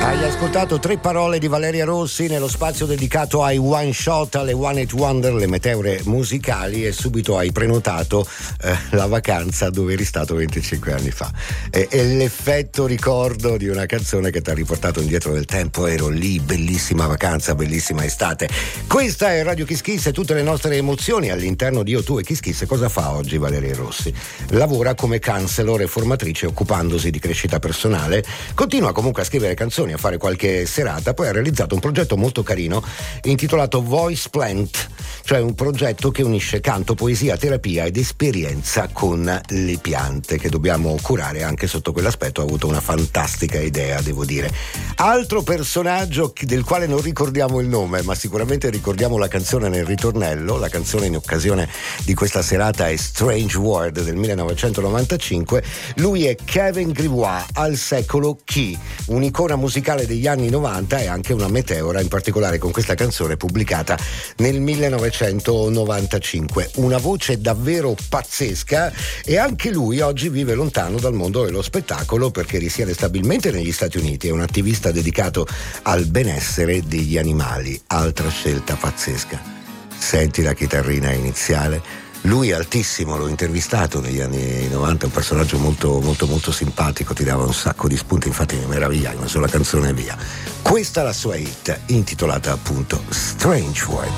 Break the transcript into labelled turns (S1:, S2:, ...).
S1: Hai ascoltato 3 parole di Valeria Rossi nello spazio dedicato ai one shot, alle one hit wonder, le meteore musicali, e subito hai prenotato la vacanza dove eri stato 25 anni fa. È l'effetto ricordo di una canzone che ti ha riportato indietro nel tempo. Ero lì, bellissima vacanza, bellissima estate. Questa è Radio Kiss Kiss e tutte le nostre emozioni all'interno di Io, Tu e Kiss Kiss. Cosa fa oggi Valeria Rossi? Lavora come counselor e formatrice occupandosi di crescita personale, continua comunque a scrivere canzoni, a fare qualche serata, poi ha realizzato un progetto molto carino intitolato Voice Plant, cioè un progetto che unisce canto, poesia, terapia ed esperienza con le piante, che dobbiamo curare anche sotto quell'aspetto. Ha avuto una fantastica idea, devo dire. Altro personaggio del quale non ricordiamo il nome, ma sicuramente ricordiamo la canzone nel ritornello. La canzone in occasione di questa serata è Strange World del 1995. Lui è Kevin Grivois, al secolo Chi, un'icona musicale degli anni 90 e anche una meteora, in particolare con questa canzone pubblicata nel 1995. Una voce davvero pazzesca, e anche lui oggi vive lontano dal mondo dello spettacolo perché risiede stabilmente negli Stati Uniti. È un attivista dedicato al benessere degli animali. Altra scelta pazzesca. Senti la chitarrina iniziale. Lui è altissimo, l'ho intervistato negli anni 90, un personaggio molto molto molto simpatico, ti dava un sacco di spunti, infatti mi meravigliai, una sola canzone e via. Questa è la sua hit, intitolata appunto Strange World.